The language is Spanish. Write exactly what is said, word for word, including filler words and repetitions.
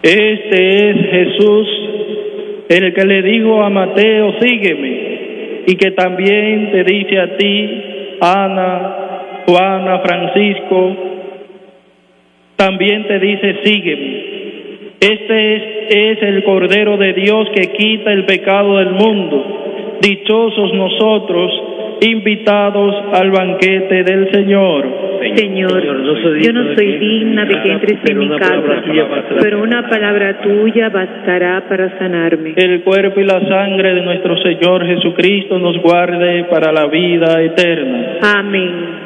Este es Jesús, el que le dijo a Mateo, sígueme, y que también te dice a ti, Ana, Juana, Francisco, también te dice, sígueme. Este es, es el Cordero de Dios que quita el pecado del mundo. Dichosos nosotros, invitados al banquete del Señor. Señor, yo no soy digna de que entres en mi casa, pero una palabra tuya bastará para sanarme. El cuerpo y la sangre de nuestro Señor Jesucristo nos guarde para la vida eterna. Amén.